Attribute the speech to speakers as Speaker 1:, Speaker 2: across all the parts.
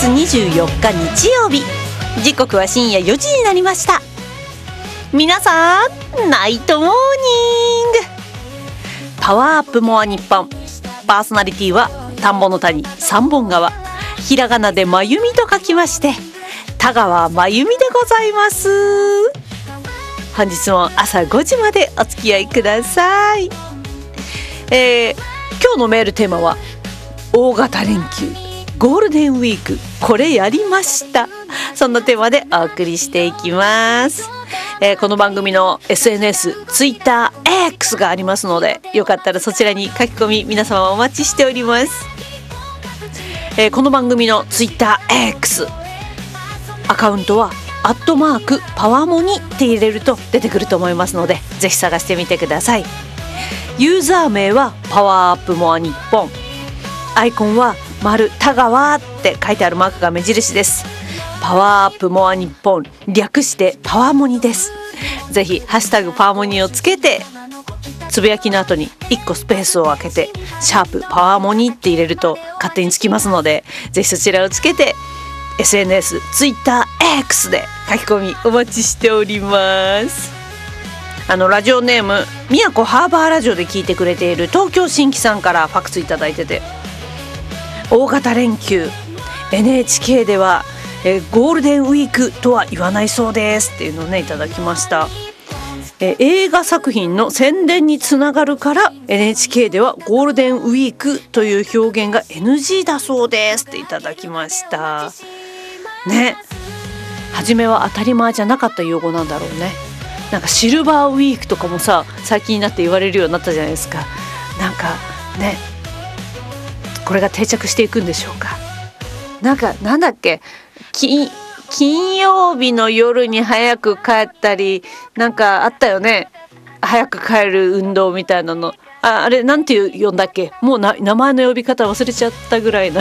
Speaker 1: 月24日日曜日、時刻は深夜4時になりました。皆さんナイトモーニング。パワーアップモア日本、パーソナリティは田んぼの谷三本川、ひらがなでまゆみと書きまして田川まゆみでございます。本日も朝5時までお付き合いください。今日のメールテーマは大型連休ゴールデンウィークこれやりました、そんなテーマでお送りしていきます。この番組の SNS、ツイッター、X がありますので、よかったらそちらに書き込み皆様お待ちしております。この番組のツイッター、X アカウントは@パワモニって入れると出てくると思いますので、ぜひ探してみてください。ユーザー名はパワーアップモア日本、アイコンは丸田川って書いてあるマークが目印です。パワーアップモア日本、略してパワモニです。ぜひハッシュタグパワモニをつけて、つぶやきの後に1個スペースを空けてシャープパワモニって入れると勝手につきますので、ぜひそちらをつけて SNS、ツイッター、X で書き込みお待ちしております。ラジオネーム宮古ハーバーラジオで聞いてくれている東京新規さんからファックスいただいてて、大型連休 NHK ではゴールデンウィークとは言わないそうですっていうのをねいただきました。映画作品の宣伝につながるから NHK ではゴールデンウィークという表現が NG だそうですっていただきましたね。初めは当たり前じゃなかった用語なんだろうね。なんかシルバーウィークとかもさ、最近になって言われるようになったじゃないですか。なんかね、これが定着していくんでしょうか。なんだっけ、金曜日の夜に早く帰ったりなんかあったよね。早く帰る運動みたいなの、あれなんて呼んだっけ、もう名前の呼び方忘れちゃったぐらいな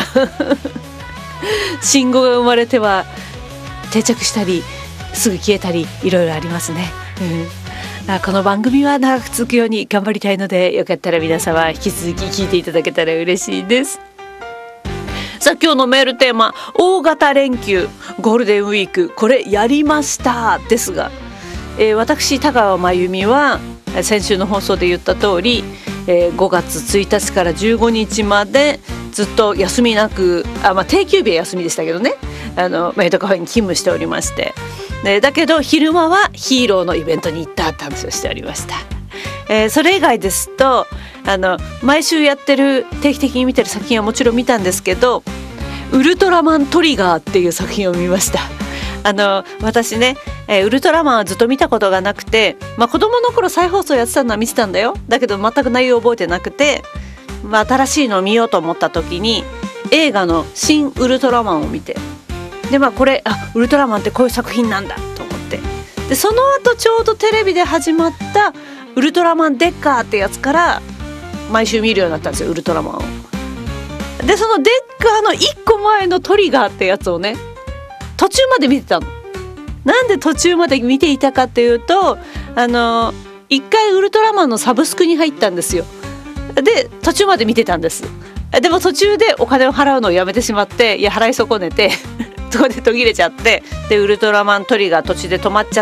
Speaker 1: 信号が生まれては定着したりすぐ消えたりいろいろありますね。この番組は長く続くように頑張りたいので、よかったら皆様引き続き聞いていただけたら嬉しいです。さあ、今日のメールテーマ、大型連休ゴールデンウィークこれやりましたですが、私田川真由美は先週の放送で言った通り、5月1日から15日までずっと休みなく、定休日は休みでしたけどね、メイドカフェに勤務しておりまして、だけど昼間はヒーローのイベントに行ったって話をしておりました。それ以外ですと毎週やってる定期的に見てる作品はもちろん見たんですけど、ウルトラマントリガーっていう作品を見ました。私ね、ウルトラマンはずっと見たことがなくて、子供の頃再放送やってたのは見てたんだよ。だけど全く内容覚えてなくて、新しいのを見ようと思った時に映画の新ウルトラマンを見て、でこれウルトラマンってこういう作品なんだと思って、でその後ちょうどテレビで始まったウルトラマンデッカーってやつから毎週見るようになったんですよ、ウルトラマンを。でそのデッカーの1個前のトリガーってやつをね途中まで見てたの。なんで途中まで見ていたかっていうと、一回ウルトラマンのサブスクに入ったんですよ。で途中まで見てたんです。でも途中でお金を払うのをやめてしまって、払い損ねてそこで途切れちゃって、でウルトラマントリガー途中で止まっちゃっ